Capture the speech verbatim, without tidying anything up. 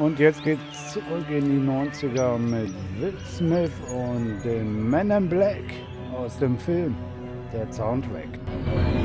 Und jetzt geht's zurück in die neunziger mit Will Smith und den Men in Black aus dem Film, der Soundtrack.